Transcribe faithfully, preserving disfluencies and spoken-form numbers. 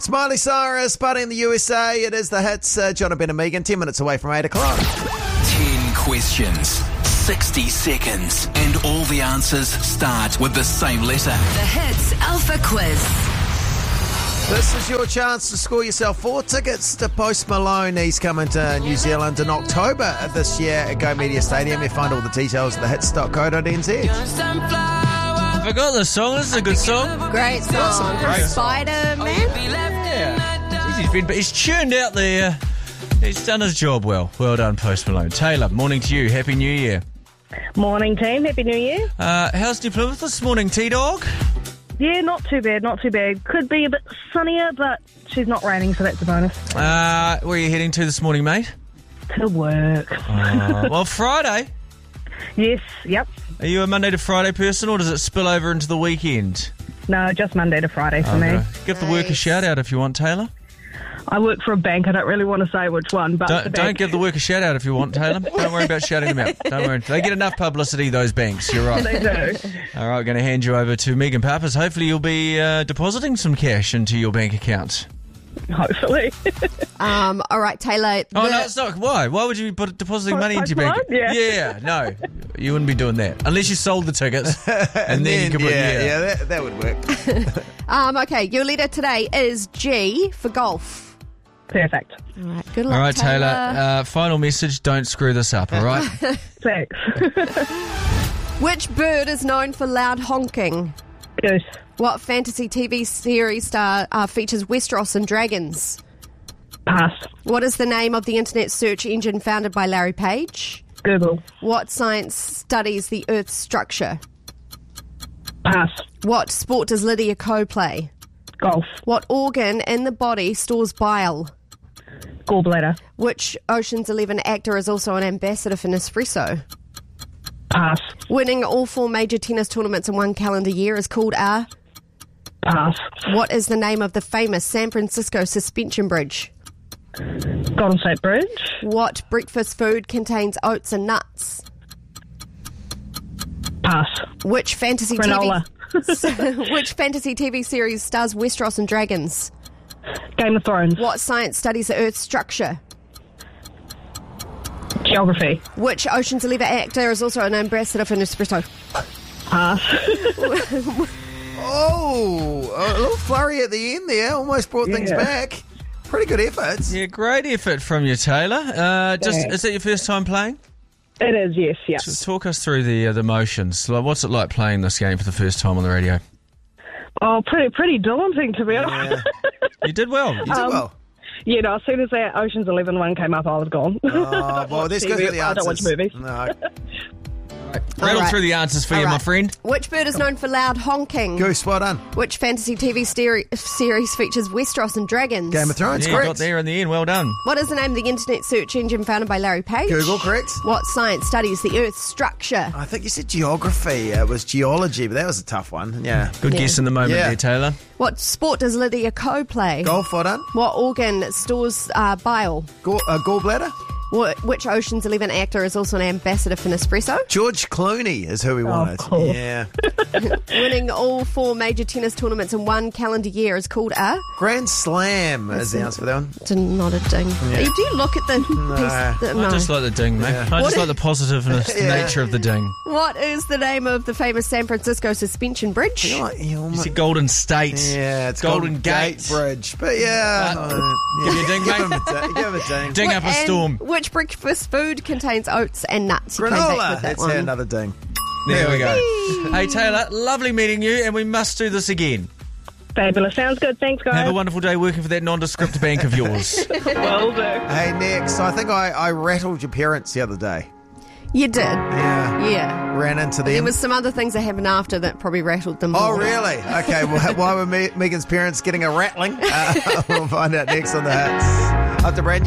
It's Miley Cyrus, party in the U S A. It is the hits. Uh, John and Ben and Megan, ten minutes away from eight o'clock. ten questions, sixty seconds, and all the answers start with the same letter. The Hits Alpha Quiz. This is your chance to score yourself four tickets to Post Malone. He's coming to New Zealand in October this year at Go Media Stadium. You find all the details at the hits dot co dot n z. I forgot this song. This is a good song. Great song. Great. Spider-Man. Yeah. He's, been, he's tuned out there. He's done his job well. Well done, Post Malone. Taylor, morning to you. Happy New Year. Morning, team. Happy New Year. Uh, how's New Plymouth this morning, T-Dog? Yeah, not too bad, not too bad. Could be a bit sunnier, but she's not raining, so that's a bonus. Uh, where are you heading to this morning, mate? To work. Uh, well, Friday. Yes, yep. Are you a Monday to Friday person, or does it spill over into the weekend? No, just Monday to Friday for Okay. me. Give the work a shout out if you want, Taylor. I work for a bank. I don't really want to say which one, but the Don't, bank. don't give the work a shout out if you want, Taylor. Don't worry about shouting them out. Don't worry. They get enough publicity, those banks. You're right. They do. All right, we're going to hand you over to Megan Pappas. Hopefully you'll be uh, depositing some cash into your bank account. Hopefully. Um, all right, Taylor. Oh, the- no, it's not. Why? Why would you be put, depositing Post- money into your bank? Post Malone? Yeah. yeah, no. You wouldn't be doing that. Unless you sold the tickets. And, then, you could put, yeah, yeah. yeah, that, that would work. Um, okay, your letter today is G for golf. Perfect. All right, good luck, All right, Taylor. Taylor. Uh, final message, don't screw this up, all right? Thanks. Which bird is known for loud honking? Goose. What fantasy T V series star uh, features Westeros and dragons? Pass. What is the name of the internet search engine founded by Larry Page? Google. What science studies the Earth's structure? Pass. What sport does Lydia Ko play? Golf. What organ in the body stores bile? Gallbladder. Which Ocean's Eleven actor is also an ambassador for Nespresso? Pass. Winning all four major tennis tournaments in one calendar year is called a... Pass. What is the name of the famous San Francisco suspension bridge? Golden State Bridge. What breakfast food contains oats and nuts? Pass. Which fantasy Granola. T V... Which fantasy T V series stars Westeros and dragons? Game of Thrones. What science studies the Earth's structure? Geography. Which Ocean's Eleven actor is also an ambassador for Nespresso? Pass. Oh, a little flurry at the end there. Almost brought things Yeah. back. Pretty good efforts. Yeah, great effort from you, Taylor. Uh, just Thanks. Is that your first time playing? It is, yes, So yes. talk us through the uh, the motions. Like, what's it like playing this game for the first time on the radio? Oh, pretty pretty daunting, to be honest. You did well. You did Um, well. You know, as soon as that Ocean's Eleven one came up, I was gone. Oh, well, this goes T V. with the I answers. don't watch movies. No. Rattle right. through the answers for All you, my right. friend. Which bird is known for loud honking? Goose, well done. Which fantasy T V steri- series features Westeros and dragons? Game of Thrones, Yeah, you got correct. there in the end. Well done. What is the name of the internet search engine founded by Larry Page? Google, correct. What science studies the Earth's structure? I think you said geography. It was geology, but that was a tough one. Yeah. Good Yeah. guess in the moment Yeah. there, Taylor. What sport does Lydia Ko play? Golf, well done. What organ stores uh, bile? Gall, uh, gallbladder. What, which Ocean's Eleven actor is also an ambassador for Nespresso? George Clooney is who we wanted. cool. Yeah. Winning all four major tennis tournaments in one calendar year is called a... Grand Slam is the answer for that one. It's not a ding. Do you look at the piece? The, no. I just like the ding, mate. Yeah. I just What like the positiveness Yeah. nature of the ding. What is the name of the famous San Francisco suspension bridge? You know what, you You almost- said Golden State. yeah, it's Golden Golden Gate. Gate Bridge. But yeah. Uh, uh, give you a ding, give mate. him a ding. Give him a ding. Ding up a And storm. Which breakfast food contains oats and nuts? You came back Granola. with that Let's one. have another ding. There we go. Hey, Taylor, lovely meeting you, and we must do this again. Fabulous. Sounds good. Thanks, guys. Have a wonderful day working for that nondescript bank of yours. Will do. Hey, next. I think I, I rattled your parents the other day. You did. Yeah. Yeah. Ran into them. There was some other things that happened after that probably rattled them. Oh, more. really? Okay, well, why were Me- Megan's parents getting a rattling? Uh, we'll find out next on the Hits. After brand new